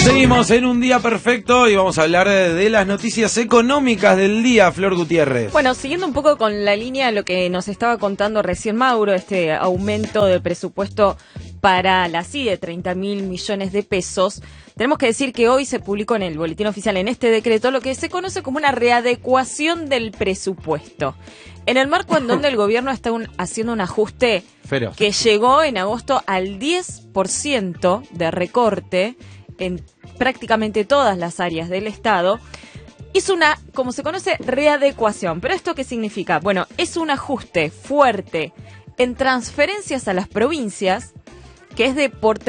Seguimos en un día perfecto y vamos a hablar de las noticias económicas del día, Flor Gutiérrez. Bueno, siguiendo un poco con la línea de lo que nos estaba contando recién Mauro, este aumento del presupuesto para la CIDE, 30.000 millones de pesos, tenemos que decir que hoy se publicó en el boletín oficial, en este decreto, lo que se conoce como una readecuación del presupuesto. En el marco en donde el gobierno está haciendo un ajuste Feroz. Que llegó en agosto al 10% de recorte en prácticamente todas las áreas del Estado, hizo una, como se conoce, readecuación. ¿Pero esto qué significa? Bueno, es un ajuste fuerte en transferencias a las provincias, que es de por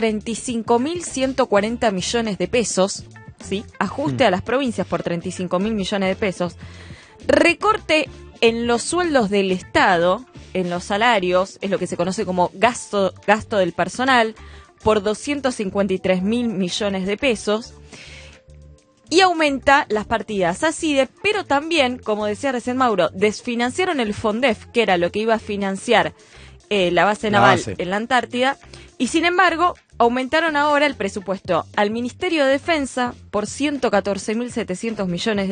35.140 millones de pesos, ¿sí? Ajuste a las provincias por 35.000 millones de pesos. Recorte en los sueldos del Estado, en los salarios, es lo que se conoce como gasto del personal, por 253.000 millones de pesos. Y aumenta las partidas a CIDE, pero también, como decía recién Mauro, desfinanciaron el FONDEF, que era lo que iba a financiar la base naval en la Antártida, y sin embargo aumentaron ahora el presupuesto al Ministerio de Defensa por 114.700 millones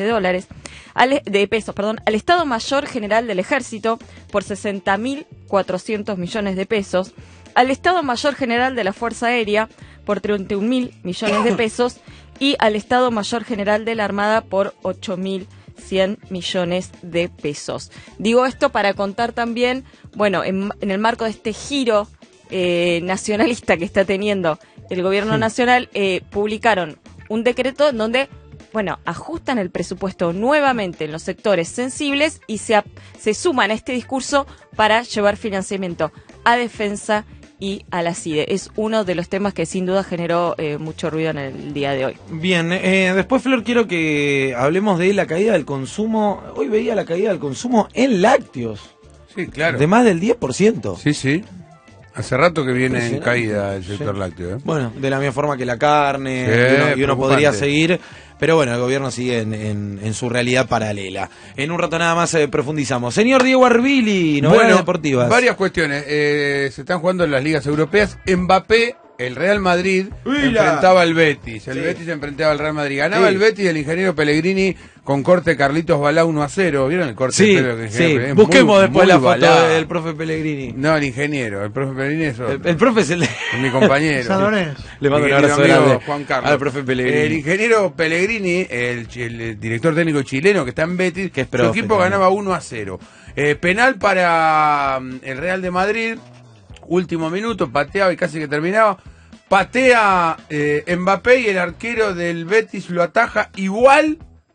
de pesos, al Estado Mayor General del Ejército por 60.400 millones de pesos, al Estado Mayor General de la Fuerza Aérea por 31.000 millones de pesos y al Estado Mayor General de la Armada por 8.100 millones de pesos. Digo esto para contar también, bueno, en el marco de este giro nacionalista que está teniendo el gobierno nacional, publicaron un decreto en donde, bueno, ajustan el presupuesto nuevamente en los sectores sensibles y se suman a este discurso para llevar financiamiento a defensa y a la CIDE. Es uno de los temas que sin duda generó mucho ruido en el día de hoy. Bien, después, Flor, quiero que hablemos de la caída del consumo. Hoy veía la caída del consumo en lácteos. Sí, claro. De más del 10%. Sí, sí. Hace rato que viene en caída el sector lácteo. Bueno, de la misma forma que la carne, Sí, y uno podría seguir, pero bueno, el gobierno sigue en su realidad paralela. En un rato nada más profundizamos. Señor Diego Arbili, novedades deportivas. Varias cuestiones. Se están jugando en las ligas europeas. Mbappé, el Real Madrid, enfrentaba al Betis. El Betis enfrentaba al Real Madrid. Ganaba el Betis, el ingeniero Pellegrini con corte Carlitos Balá 1-0. ¿Vieron el corte de pelo que ingeniero? Busquemos después la foto del profe Pellegrini. No, el ingeniero. El profe Pellegrini es otro. El profe es mi compañero. Le mando un abrazo grande Juan Carlos. al profe Pellegrini. El ingeniero Pellegrini, el director técnico chileno que está en Betis, que su equipo ganaba 1-0. Penal para el Real de Madrid. Último minuto, pateaba y casi que terminaba. Patea Mbappé y el arquero del Betis lo ataja igual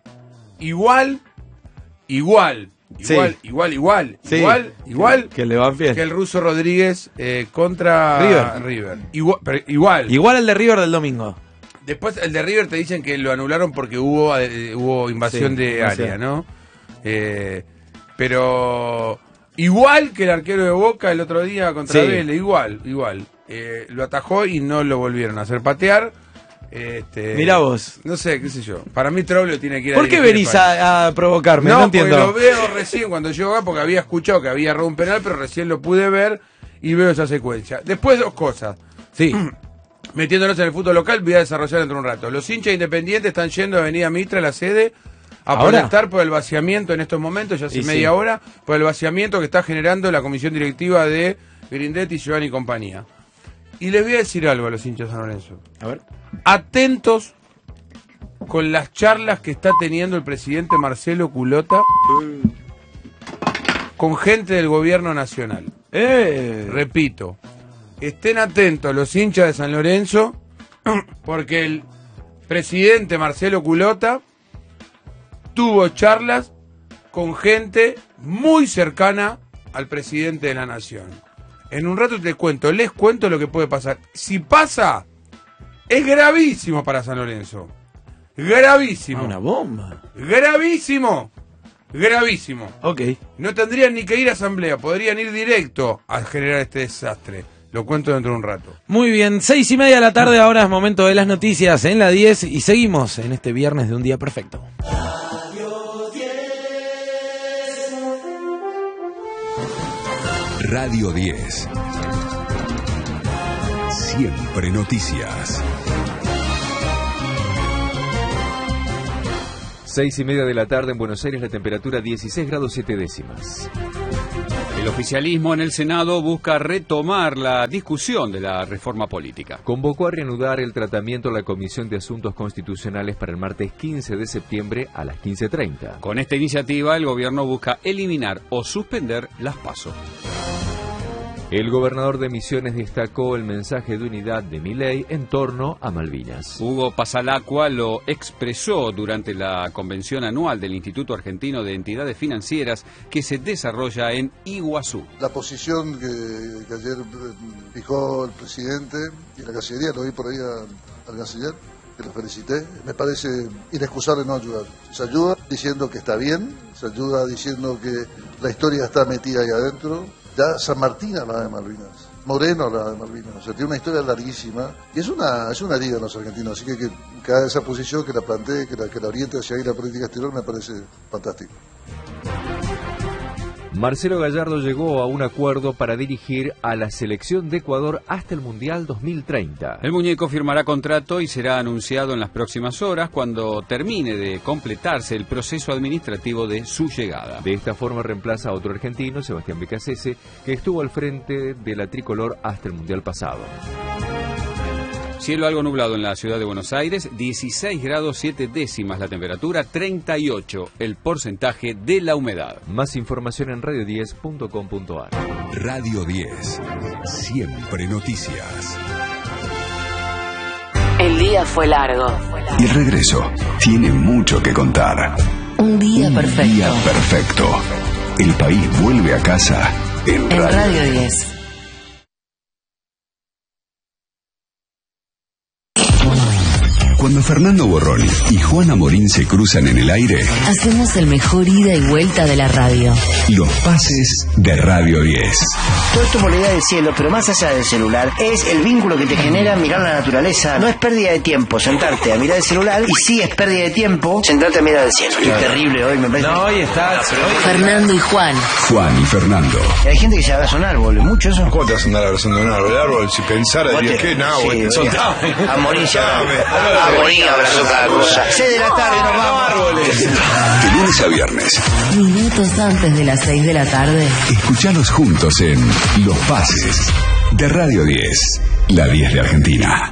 que el de Banfield, que el ruso Rodríguez contra River. Igual el de River del domingo. Después el de River te dicen que lo anularon porque hubo invasión de área, ¿no? Pero igual que el arquero de Boca el otro día contra Vélez, igual. Lo atajó y no lo volvieron a hacer patear. Mirá vos. No sé, qué sé yo. Para mí Troglio tiene que ir a... ¿Por qué venís a provocarme? No entiendo. Porque lo veo recién cuando llego acá, porque había escuchado que había errado un penal, pero recién lo pude ver y veo esa secuencia. Después dos cosas. Sí. Metiéndonos en el fútbol local, voy a desarrollar dentro de un rato. Los hinchas independientes están yendo a Avenida Mitra, la sede, a protestar por el vaciamiento en estos momentos, ya hace media hora, por el vaciamiento que está generando la comisión directiva de Grindetti, Giovanni y compañía. Y les voy a decir algo a los hinchas de San Lorenzo. A ver. Atentos con las charlas que está teniendo el presidente Marcelo Culota con gente del gobierno nacional. Repito, estén atentos los hinchas de San Lorenzo, porque el presidente Marcelo Culota tuvo charlas con gente muy cercana al presidente de la nación. En un rato les cuento lo que puede pasar. Si pasa, es gravísimo para San Lorenzo. Gravísimo. Una bomba. Gravísimo. Ok. No tendrían ni que ir a asamblea, podrían ir directo a generar este desastre. Lo cuento dentro de un rato. Muy bien, 6:30 de la tarde, ahora es momento de las noticias en la 10 y seguimos en este viernes de un día perfecto. Radio 10. Siempre noticias. 6:30 de la tarde en Buenos Aires, la temperatura 16 grados 7 décimas. El oficialismo en el Senado busca retomar la discusión de la reforma política. Convocó a reanudar el tratamiento a la Comisión de Asuntos Constitucionales para el martes 15 de septiembre a las 15:30. Con esta iniciativa, el gobierno busca eliminar o suspender las PASO. El gobernador de Misiones destacó el mensaje de unidad de Milei en torno a Malvinas. Hugo Pasalacqua lo expresó durante la convención anual del Instituto Argentino de Entidades Financieras que se desarrolla en Iguazú. La posición que ayer fijó el presidente y la Cancillería, lo vi por ahí al canciller, que lo felicité, me parece inexcusable no ayudar. Se ayuda diciendo que está bien, se ayuda diciendo que la historia está metida ahí adentro. Ya San Martín hablaba de Malvinas, Moreno hablaba de Malvinas, o sea, tiene una historia larguísima y es una herida en los argentinos, así que cada esa posición que la plantee, que la oriente hacia ahí la política exterior me parece fantástico. Marcelo Gallardo llegó a un acuerdo para dirigir a la selección de Ecuador hasta el Mundial 2030. El muñeco firmará contrato y será anunciado en las próximas horas cuando termine de completarse el proceso administrativo de su llegada. De esta forma reemplaza a otro argentino, Sebastián Becasese, que estuvo al frente de la tricolor hasta el Mundial pasado. Cielo algo nublado en la ciudad de Buenos Aires, 16 grados 7 décimas la temperatura, 38 el porcentaje de la humedad. Más información en radio10.com.ar. Radio 10, siempre noticias. El día fue largo. Y el regreso tiene mucho que contar. Un día perfecto. Un día perfecto. El país vuelve a casa en Radio 10. Cuando Fernando Borroni y Juana Morín se cruzan en el aire, hacemos el mejor ida y vuelta de la radio. Los pases de Radio 10. Todo esto por la idea del cielo, pero más allá del celular, es el vínculo que te genera mirar la naturaleza. No es pérdida de tiempo sentarte a mirar el celular, y sí es pérdida de tiempo sentarte a mirar el cielo. Qué terrible hoy, me parece. No, hoy está... Fernando y Juan. Juan y Fernando. Hay gente que se abraza un árbol, ¿mucho eso? ¿Cómo te vas a andar abrazando un árbol? El árbol, si pensara, diría que no, güey. A morir ya. A morir abrazó cada cosa. 6 de la tarde nos vamos. Árboles. De lunes a viernes. Minutos antes de las 6 de la tarde. Escuchalos juntos en Los Pases de Radio 10. La 10 de Argentina.